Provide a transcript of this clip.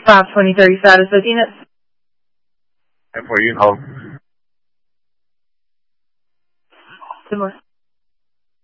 52030 status with units. 10-4 unit, hold. 2 more.